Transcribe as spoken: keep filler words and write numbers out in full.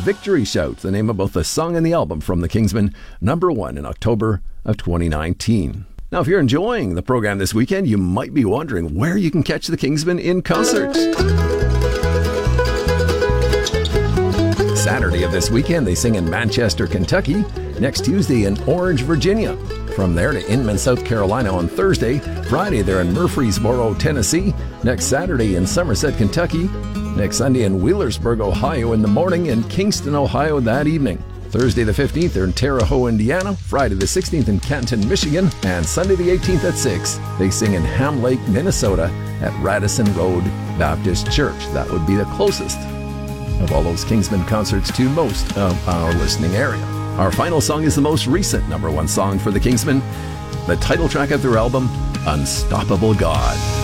Victory Shout, the name of both the song and the album from the Kingsmen, number one in October of twenty nineteen. Now, if you're enjoying the program this weekend, you might be wondering where you can catch the Kingsmen in concert. Saturday of this weekend, they sing in Manchester, Kentucky. Next Tuesday in Orange, Virginia. From there to Inman, South Carolina on Thursday. Friday, they're in Murfreesboro, Tennessee. Next Saturday in Somerset, Kentucky. Next Sunday in Wheelersburg, Ohio in the morning, and Kingston, Ohio that evening. Thursday the fifteenth, they're in Terre Haute, Indiana. Friday the sixteenth in Canton, Michigan. And Sunday the eighteenth at six, they sing in Ham Lake, Minnesota at Radisson Road Baptist Church. That would be the closest of all those Kingsmen concerts to most of our listening area. Our final song is the most recent number one song for the Kingsmen, the title track of their album, Unstoppable God.